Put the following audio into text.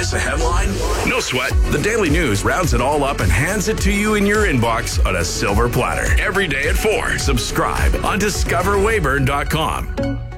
miss a headline? No sweat. The Daily News rounds it all up and hands it to you in your inbox on a silver platter. Every day at 4. Subscribe on discoverwayburn.com.